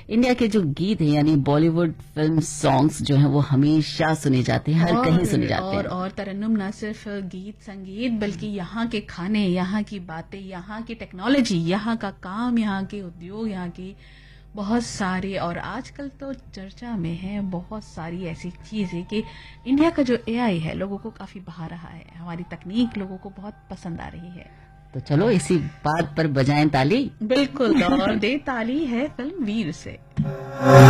India के जो गीत हैं यानी बॉलीवुड फिल्म सॉन्ग्स जो हैं वो हमेशा सुने जाते हैं, हर कहीं सुने जाते हैं। और तरन्नुम ना सिर्फ गीत संगीत बल्कि यहाँ के खाने, यहाँ की बातें, यहाँ की टेक्नोलॉजी, यहाँ का काम, यहाँ के उद्योग, यहाँ की बहुत सारी, और आजकल तो चर्चा में है बहुत सारी ऐसी चीजें कि इंडिया का जो एआई है लोगों को काफी भा रहा है, हमारी तकनीक लोगों को बहुत पसंद आ रही है। तो चलो इसी बात पर बजाएं ताली। बिल्कुल, और दे ताली है फिल्म वीर से।